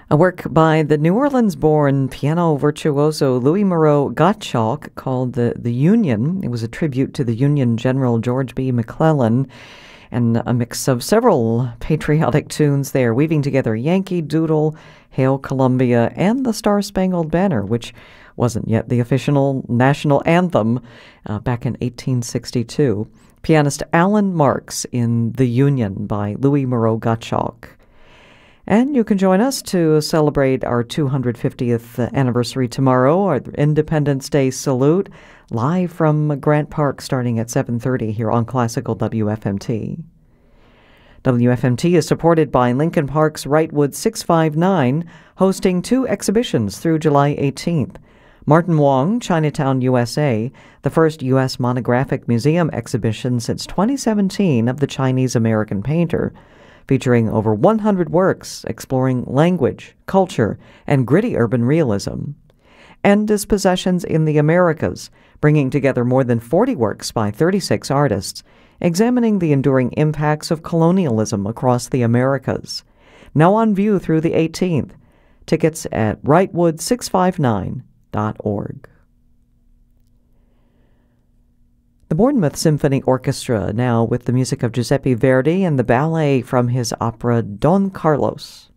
A work by the New Orleans-born piano virtuoso Louis Moreau Gottschalk called the Union. It was a tribute to the Union General George B. McClellan, and a mix of several patriotic tunes there, weaving together Yankee Doodle, Hail Columbia, and the Star-Spangled Banner, which wasn't yet the official national anthem back in 1862. Pianist Alan Marks in The Union by Louis Moreau Gottschalk. And you can join us to celebrate our 250th anniversary tomorrow, our Independence Day salute, live from Grant Park starting at 7:30 here on Classical WFMT. WFMT is supported by Lincoln Park's Wrightwood 659, hosting 2 exhibitions through July 18th. Martin Wong, Chinatown, USA, the first U.S. monographic museum exhibition since 2017 of the Chinese-American painter, featuring over 100 works exploring language, culture, and gritty urban realism. And Dispossessions in the Americas, bringing together more than 40 works by 36 artists, examining the enduring impacts of colonialism across the Americas. Now on view through the 18th. Tickets at wrightwood659.org. The Bournemouth Symphony Orchestra now with the music of Giuseppe Verdi and the ballet from his opera Don Carlos.